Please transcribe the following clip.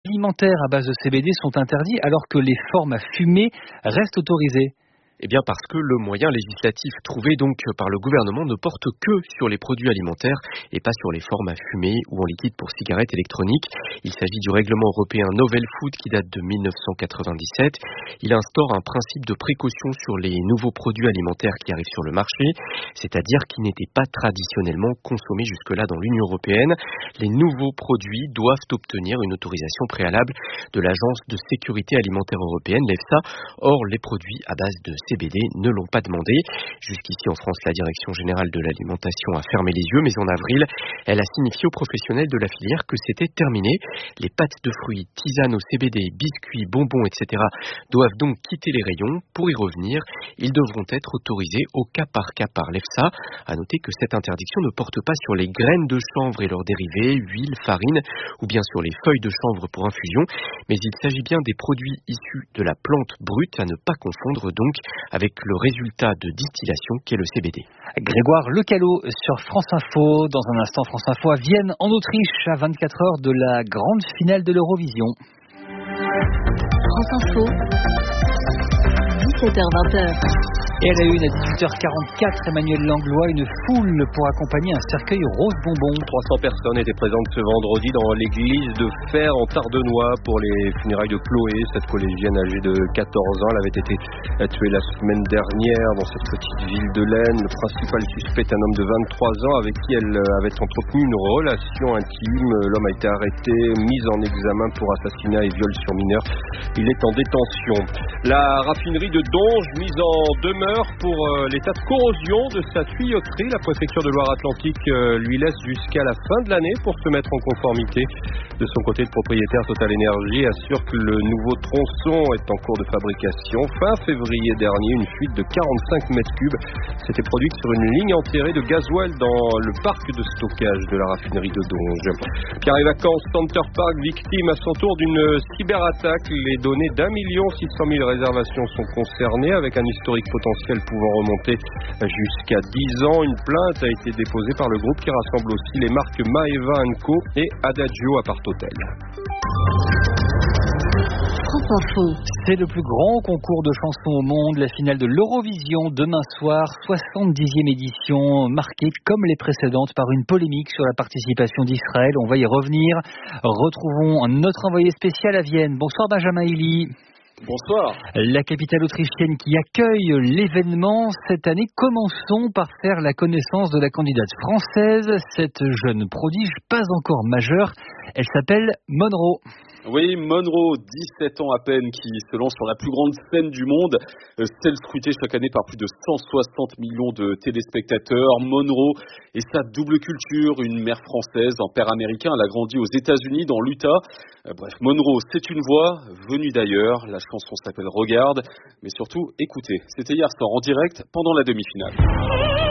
alimentaires à base de CBD sont interdits alors que les formes à fumer restent autorisées. Eh bien parce que le moyen législatif trouvé donc par le gouvernement ne porte que sur les produits alimentaires et pas sur les formes à fumer ou en liquide pour cigarettes électroniques. Il s'agit du règlement européen Novel Food qui date de 1997. Il instaure un principe de précaution sur les nouveaux produits alimentaires qui arrivent sur le marché, c'est-à-dire qui n'étaient pas traditionnellement consommés jusque-là dans l'Union européenne. Les nouveaux produits doivent obtenir une autorisation préalable de l'Agence de sécurité alimentaire européenne, l'EFSA. Or, les produits à base de CBD ne l'ont pas demandé. Jusqu'ici en France, la Direction générale de l'alimentation a fermé les yeux, mais en avril, elle a signifié aux professionnels de la filière que c'était terminé. Les pâtes de fruits, tisanes au CBD, biscuits, bonbons, etc. doivent donc quitter les rayons. Pour y revenir, ils devront être autorisés au cas par l'EFSA. À noter que cette interdiction ne porte pas sur les graines de chanvre et leurs dérivés, huile, farine, ou bien sur les feuilles de chanvre pour infusion, mais il s'agit bien des produits issus de la plante brute, à ne pas confondre donc avec le résultat de distillation qu'est le CBD. Grégoire Lecalot sur France Info. Dans un instant, France Info à Vienne, en Autriche, à 24 heures de la grande finale de l'Eurovision. France Info, 17h-20h. Et à la une, à 18h44, Emmanuel Langlois, une foule pour accompagner un cercueil rose bonbon. 300 personnes étaient présentes ce vendredi dans l'église de Fer en Tardenois pour les funérailles de Chloé, cette collégienne âgée de 14 ans. Elle avait été tuée la semaine dernière dans cette petite ville de l'Aisne. Le principal suspect est un homme de 23 ans avec qui elle avait entretenu une relation intime. L'homme a été arrêté, mis en examen pour assassinat et viol sur mineur. Il est en détention. La raffinerie de Donge mise en demeure pour l'état de corrosion de sa tuyauterie. La préfecture de Loire-Atlantique lui laisse jusqu'à la fin de l'année pour se mettre en conformité. De son côté, le propriétaire Total Energy assure que le nouveau tronçon est en cours de fabrication. Fin février dernier, une fuite de 45 mètres cubes s'était produite sur une ligne enterrée de gasoil dans le parc de stockage de la raffinerie de Donge. Pierre et Vacances Center Park, victime à son tour d'une cyberattaque. Les données d'1,6 million réservations sont concernées avec un historique potentiel pouvant remonter jusqu'à 10 ans. Une plainte a été déposée par le groupe qui rassemble aussi les marques Maeva & Co et Adagio Apart Hotel. C'est le plus grand concours de chansons au monde, la finale de l'Eurovision demain soir, 70e édition, marquée comme les précédentes par une polémique sur la participation d'Israël. On va y revenir. Retrouvons notre envoyé spécial à Vienne. Bonsoir Benjamin Hilly. Bonsoir. La capitale autrichienne qui accueille l'événement cette année. Commençons par faire la connaissance de la candidate française. Cette jeune prodige, pas encore majeure, elle s'appelle Monroe. Oui, Monroe, 17 ans à peine, qui se lance sur la plus grande scène du monde, celle scrutée chaque année par plus de 160 millions de téléspectateurs. Monroe et sa double culture, une mère française, un père américain, elle a grandi aux États-Unis, dans l'Utah. Bref, Monroe, c'est une voix venue d'ailleurs. La chanson s'appelle Regarde, mais surtout, écoutez, c'était hier soir en direct pendant la demi-finale.